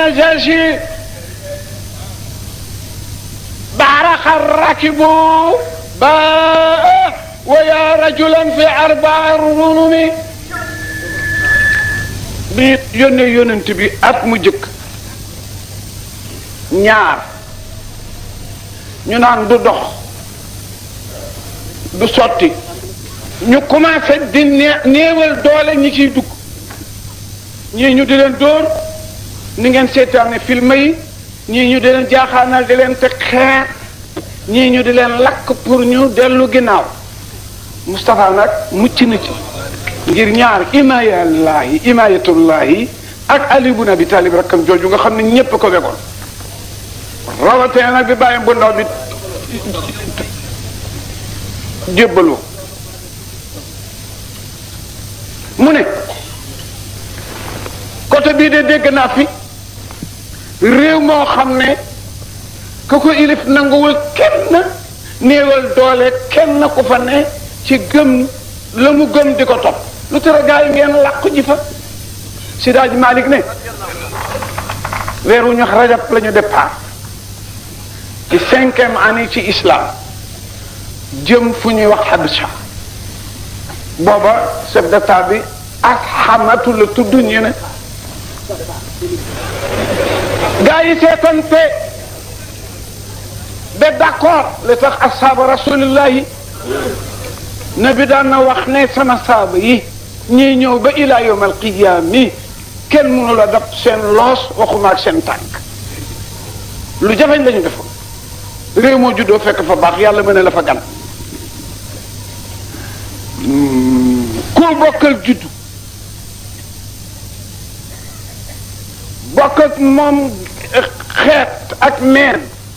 للنجاشي بعرق الركب باء ويا رجلا في 4 رنم bi yónnee yónnent bi at mu jëkk ñaar ñu naan du dox du sotti ñu commencé di néewal doole ñi ciy dugg ñii ñu di leen dóor ni ngeen seetaane film yi ñii ñu di leen jaaxaanal di leen teg xeer ñii ñu di leen lakk pour ñu dellu ginnaaw Moustapha nag mucc na ci ngir ñaar imayatullahi ak Ali ibn Abi Talib rakkam jooju nga xam ne ñépp ko wegoon rawatee nag bi bàyyam bu ndaw bi jébbaloo mu ne côté bii de dégg naa fi réew moo xam ne ku ko ilif nanguwul kenn néewal doole kenn ku fa ne ci gëm la mu gëm di ko topp lu tere gaa yi ngeen làqu ji fa Sidaaji Malik ne weeru ñu rajab la ñu départ ci 5e année ci islam jëm fu ñuy wax Habsha booba chef d'état bi ak xamatu la tudd ñu ne gaa yi seetante ba d'accord li tax ashaaba rasulillahi nabi daan na wax ne sama saaba yi ñiy ñëw ba ila yawm al qiyaami kenn mënu la dab seen loos waxuma ak seen tànk lu jafeñ lañu defoon réew moo juddoo fekk fa baax yàlla mën na la fa gan koo bokkal juddu bokk ak moom xeet ak meen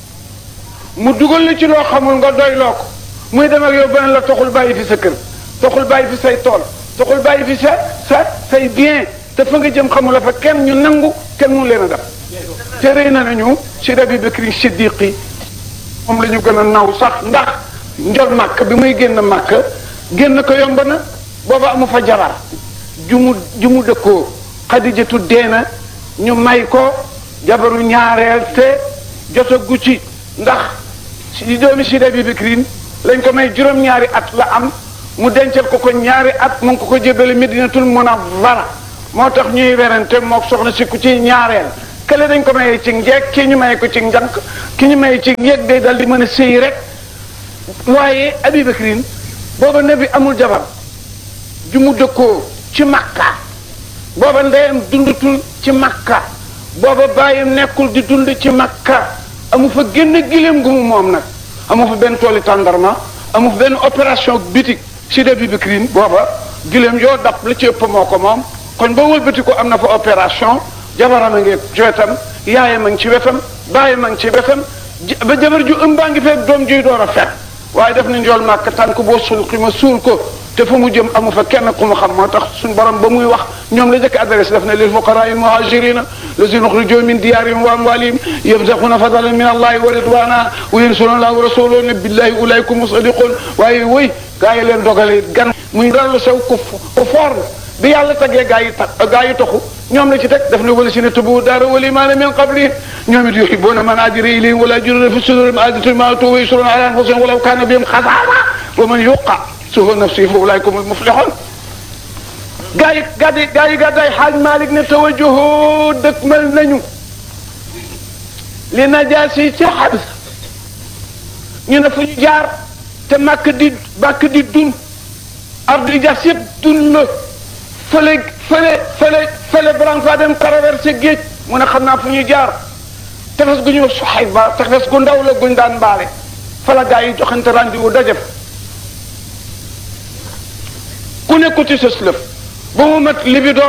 mu dugal la ci loo xamul nga doy loo ko muy dem ak yow beneen la toxul bàyyi fi sa kër toxul bàyyi fi say tool toxul bàyyi fi say bien te fa nga jëm xamul la fa kenn ñu nangu kenn mu leen a def te rëy na nañu ci Abi Bakri Siddiqi moom la ñu gën a naw sax ndax njol màkk bi muy génn màkk génn ko yomb na booba amu fa jabar ju mu dëkkoo Xadijatu deena ñu may ko jabaru ñaareel te jotagu ci ndax si doomi si Abi Bakri lañ ko may juróom-ñaari at la am mu dencal ko ñaari at mu ngi ko jébale Medinatul Munawwara moo tax ñuy werante mook soxna si ku ci ñaareel kële dañ ko mayee ci njeeg kii ñu maye ko ci njànk ki ñu maye ci njeeg day dal di mën a sëy rek waaye Abi Bakrin booba nabi amul jabar ju mu dëkkoo ci Makka booba ndeyam dundutul ci Makka booba bàyyam nekkul di dund ci Makka amu fa génn gileem gu mu moom nag amu fa benn tooli tàndarma amu fa benn opération bitik si Abi Bakrin booba gileem yoo dab la ci ëpp moo ko moom kon ba wëlbati ko am na fa opération jabaram a ngi ci wetam yaayam a ngi ci wetam baayam a ngi ci wetam ba jabar ju ëmbaa ngi fekk doom juy door a fekk waaye def na njool màkk tànk boo suul xi ma suul ko te fa mu jëm amu fa kenn ku mu xam moo tax suñu borom ba muy wax ñoom la jëkk adresse def na lil fuqaraa al muhaajiriina lazina uxrijuu min diyaarihim wa amwaalihim yabtaxuuna fadlan min allahi wa ridwaana wa yansuruuna allaha wa rasuulahu billahi ulaa'ika humu saadiquun waaye woy gaa yi leen dogale gan muy dal sew ku foor bi yàlla taggee gaa yi toxu ñoom la ci teg daf ne wala si ne tubu daara wal iimaana min qablihim ñoom it yuhibbuuna man haajara ilayhim wa laa yajiduuna fi suduurihim haajatan mimmaa uutuu wa yu'thiruuna alaa anfusihim wa law kaana bihim khasaasa wa man yuuqa shuhha nafsihi fa ulaa'ika humul muflihuun gaa yi gàddaay Xaaj Maalik ne tawajjahu dëkkmal nañu li Najaasi ci Habsa ñu ne fu ñu jaar te Makka di dun ardu Ijaas yëpp dun la fële balaa faa dem traversé géej mu ne xam naa fu ñuy jaar tefes gu ñëw Suhayfa tefes gu ndaw la guñ daan baale fa la gaa yi joxante rendez-vous dajef ku nekku ci sës lëf ba mu mat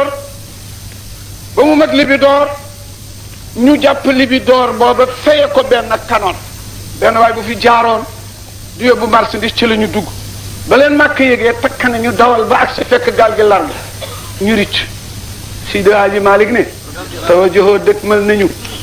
Libidoor ñu jàpp Libidoor booba feye ko benn kanoon benn waaye bu fi jaaroon di yóbbu marchandise ci la ñu dugg ba leen Màkka yégee takk na ñu dawal ba ak si fekk gaal gi lar ñu ricc Seydi Haaji Malik ne tawajjahoo dëkkmal nañu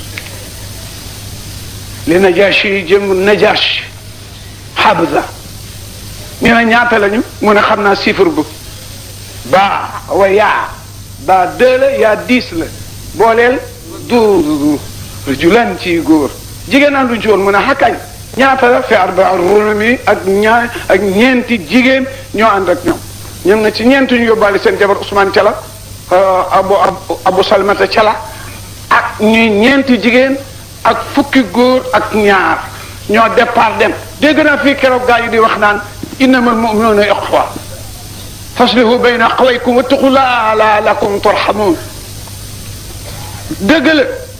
li Najaashi jëm Najaashi Habsa ñu ne ñaata lañu mu ne xam naa chiffre bu ba wa yaa ba 2 la yaa 10 la booleel du rajulan ci góor jigéen naan duñ ci woon mu ne xakkañ ñaata la fi arbaa runami ak ñeenti jigéen ñoo ànd ak ñoom ñoom na ci ñeenti ñu yóbbaale seen jabar Ousmane Cala Abu Salmata Cala ak ñuy ñeenti jigéen ak fukki góor ak ñaar ñoo départ dem dégg naa fii keroog gaa yi di wax naan innamal mu'minuuna ixwa faslihu bayna axawaykum wattaqullaaha la'allakum turhamuun dëgg la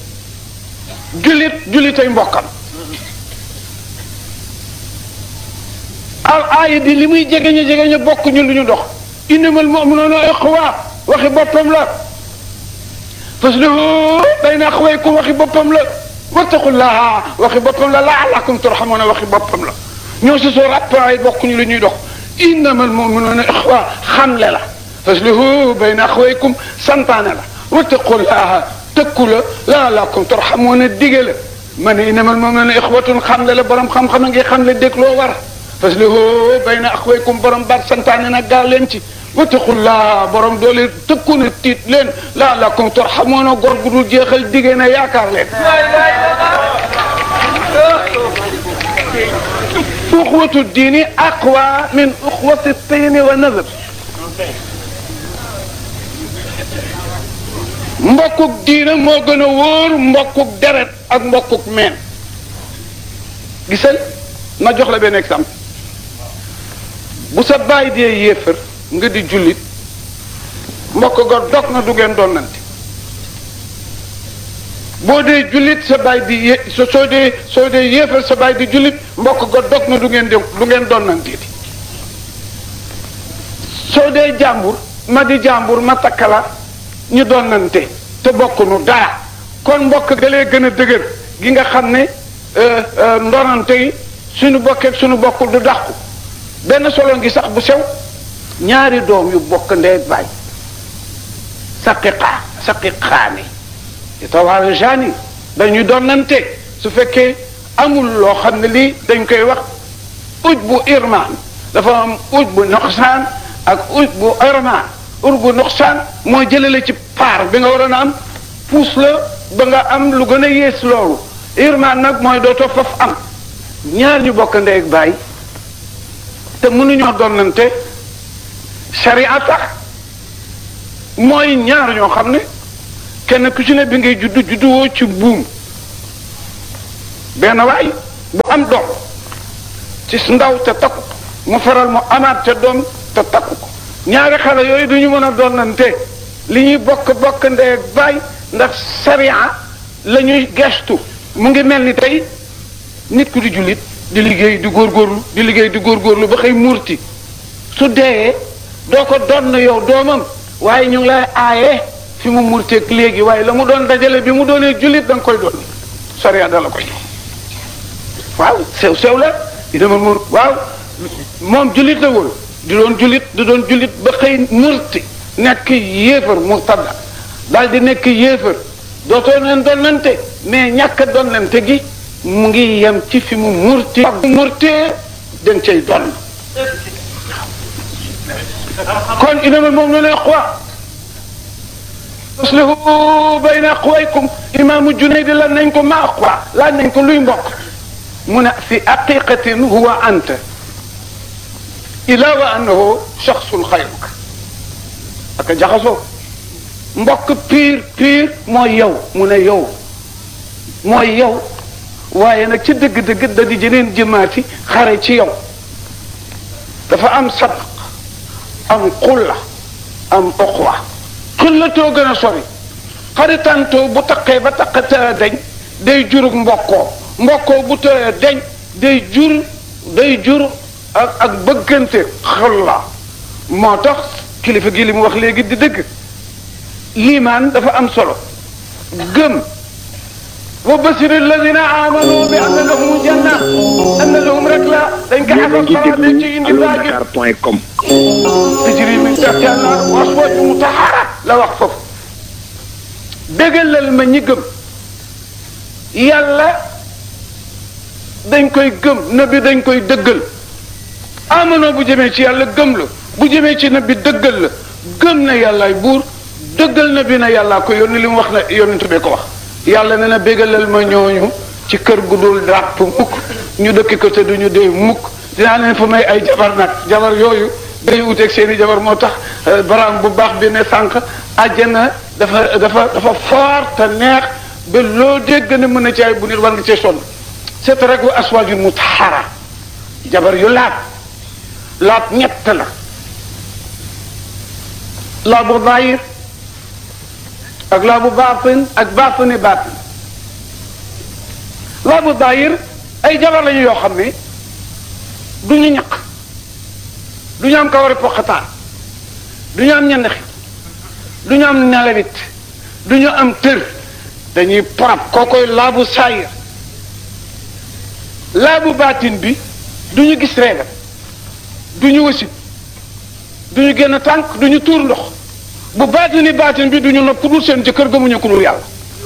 jullitay mbokkam aaya di li muy jegeñe bokkuñu lu ñu dox innamal mu'minuuna ixwa waxi boppam la faslihu bayna axawaykum waxi boppam la wattaqullaha waxi boppam la la'allakum turhamuuna waxi boppam la ñoo si soo rappaay bokkuñu lu ñuy dox innamal mu'minuuna ixwa xamle la faslihu bayna axawaykum santaane la wattaqullaha tëkku la la'allakum turhamuuna dige la ma ne innamal mu'minuuna ixwatun xamle la borom xam-xam a ngi xamle dégg loo war faslihu bayna axawaykum borom baat santaane na gaaw leen ci wattaqullaha borom doole tëkku na tiit leen la'allakum turhamuuna góor gu dul jeexal dige na yaakaar leen. uxwatu diini aqwa min uxwati tiini wa nazab mbokkuk diina moo gën a wóor mbokkuk deret ak mbokkuk meen gisal ma jox la benn exemple bu sa baay dee yéefar nga di jullit mbokk ga dog na du ngeen donnante boo dee jullit sa baay di soo dee yéefar sa baay di jullit mbokk ga dog na du ngeen donnante soo dee jàmbur ma di jàmbur ma takkala ñu donnante te bokkunu dara kon mbokk galee gën a dëgër gi nga xam ne ndonante yi suñu bokkee suñu bokkul du dàqu benn solo ngi sax bu sew ñaari doom yu bokk ndey baay saqiqaani yatawaarashaani dañuy donnante su fekkee amul loo xam ne lii dañ koy wax uj bu irmaan dafa am uj bu noqsaan ak uj bu irmaan uj bu noqsaan moo jëlale ci paar bi nga waroon a am puus la ba nga am lu gën a yées loolu irmaan nag mooy dootoo faf am ñaar ñu bokk ndey ak baay te mënuñoo donnante sharia tax mooy ñaar ñoo xam ne kenn ku ci ne bi ngay judduwoo ci buum benn waay bu am doom ci ndaw te takku mu faral mu amaat te doom te takku ko ñaari xale yooyu duñu mën a donnante li ñuy bokk ndey ak baay ndax sharia la ñuy gestu mu ngi mel ni tey nit ku di jullit di liggéey di góorgóorlu ba xëy murti su dee doo ko donn yow doomam waaye ñu ngi lay aaye fi mu murteeg léegi waaye la mu doon dajale bi mu doonee jullit da nga koy doon sariya da la koy jox waaw sew la dama mur waaw moom jullit la woon di doon jullit ba xëy murti nekk yéefar murtada daal di nekk yéefar dootoo leen donnante mais ñàkk a donnante gi mu ngi yem ci fi mu murtee dañ cay donn kon innamal mu'minuuna ixwa aslihu bayna axawaykum imaamu Junayd lan nañ ko ma ixwa laaj nañ ko luy mbokk mu ne fi haqiqatin huwa anta ila wa annahu shaxsun xayruka ak jaxasoo mbokk piir mooy yow mu ne yow mooy yow waaye nag ci dëgg-dëgg da di jeneen jëmaati xare ci yow dafa am sadq am xulla am uxwa xullatoo gën a sori xaritantoo bu taqee ba taqata dañ day jurug mbokkoo bu tëye dañ day jur ak bëggante xulla moo tax kilifa gi li mu wax léegi di dëgg liimaan dafa am solo gëm wa basir alladina amanu bi anna lahum janna anna lahum rek la dañ ko xasal sara dañ ci indi dakar.com tajri min tahtiha al-anhar wa azwajun mutahhara la wax foofu dëggalal ma ñi gëm yàlla dañ koy gëm nabi dañ koy dëggal amano bu jëmee ci yàlla gëm la bu jëmee ci nabi dëggal la gëm na yàllaay buur dëggal na bi na yàllaa ko yónni li mu wax na yónnent bee ko wax yàlla ne na bégalal ma ñooñu ci kër gu dul ràpp mukk ñu dëkk ko te duñu dee mukk dinaa leen fa may ay jabar nag jabar yooyu day uteeg seen i jabar moo tax baraam bu baax bi ne sànq àjjana dafa fort te neex ba loo dégg ne mën na ci ay bu nit war nga cee sonn c'est rek wa aswaajun mutahhara jabar yu laab ñett la laabu zaahir ak laabu baatin ak baatini baatin laabu zaahir ay jabar lañu yoo xam ne du ñu ñaq du ñu am kawari poqataan du ñu am ñandaxi du ñu am nelawit du ñu am tër dañuy porab kookoy laabu saayir laabu baatin bi du ñu gis reegal du ñu wasit du ñu génn tànk du ñu tuur ndox bu baatini baatin bi du ñu nopp ku dul seen jëkkër gëmuñu ku dul yàlla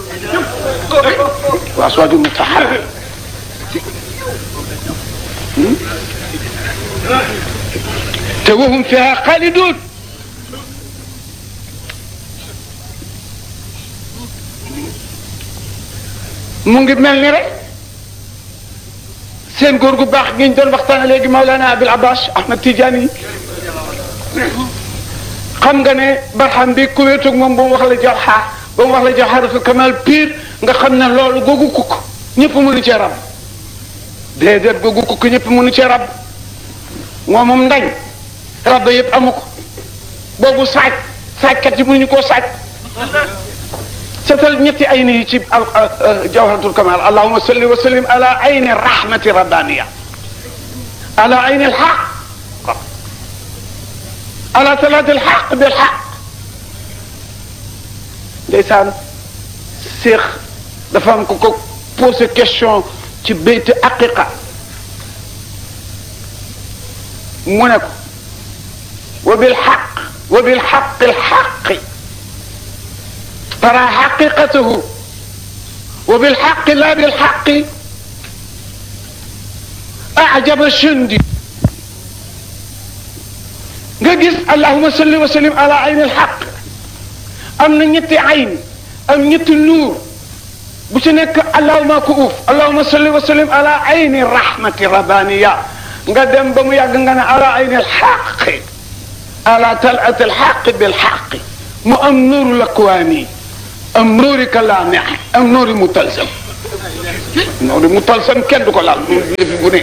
waa aswaaju mutahhara te wahum fiha xaalidun mu ngi mel ni rek seen góor gu baax gi ñu doon waxtaane léegi Mawlana Abil Abbas Ahmad Tidiane xam nga ne barxam bi ku wéetoog moom ba mu wax la jawhar ba mu wax la jawharatul kamal pire nga xam ne loolu googu kukk ñëpp mënu cee rab déedéet googu kukk ñëpp mënu cee rab moom ndañ rab yëpp amu ko boobu saajkat yi mënuñu koo saaj seetal ñetti ay ni ci jawharatul kamal allahumma salli wa sallim ala ayni rahmati rabbaniya ala ayni alhaq ala talaati alxaq bil xaq ndeysaan Cheikh dafa am ko posé question ci bayti aqiqa mu ne ko wa bil xaq wa bil xaq alxaqi tara xaqiqatahu wa bil xaq la bil xaqi ajaba shundi nga gis allahuma salli wa sallim ala ayni alxaq am na ñetti ayn am ñetti nuur bu ci nekk allahuma ko uuf allahuma salli wa sallim ala ayni rahmati rabbaniya nga dem ba mu yàgg nga ne ala ayni alxaqi ala talati alxaqi bilxaqi mu am nuuru lakwaani am nuuri kalaami am nuuri mutalsam nuuri mutalsam kenn du ko laal bu ne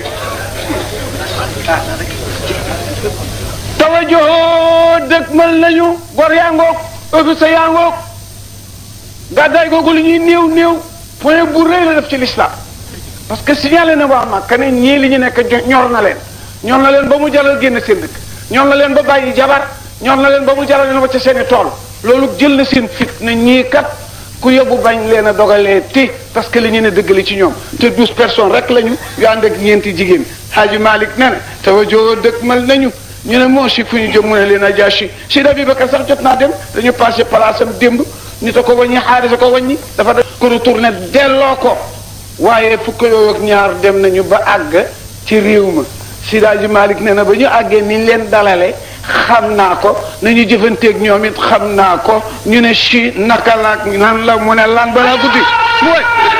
tawajjoo dëgmal nañu gor yaa ngoog office yaa ngoog gàddaay googu li ñuy néew point bu rëy la def ci l'islam parce que signalé na waa Makka ne ñii li ñu nekk ñor na leen ba mu jaral génn seen dëkk ñor na leen ba bàyyi jabar ñor na leen ba mu jaral leen wacc seeni tool loolu jël na seen fit na ñii kat ku yóbbu bañ leen a dogalee ti parce que li ñu ne dëggali ci ñoom te 12 personnes rek lañu yu ànd ak ñeenti jigéen Haaji Malick ne na tawajjoo dëgmal nañu ñu ne moo si fu ñu jëm mu ne leen Najaashi si Abi Bakar sax jot naa dem dañu passé place am démb ñu ta ko wàññi Xaarisa ko wàññi dafa def ko retourné delloo ko waaye fukk yooyu ak ñaar dem nañu ba àgg ci réew ma si Haaji Malick ne na ba ñu àggee ni leen dalale xam naa ko nañu jëfanteeg ñoom it xam naa ko ñu ne si naka la nan la mu ne lan balaa guddi mu